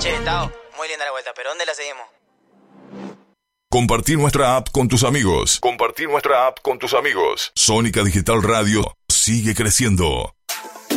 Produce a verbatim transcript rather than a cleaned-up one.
Che, Tao, muy linda la vuelta, pero ¿dónde la seguimos? Compartir nuestra app con tus amigos. Compartir nuestra app con tus amigos. Sónica Digital Radio sigue creciendo.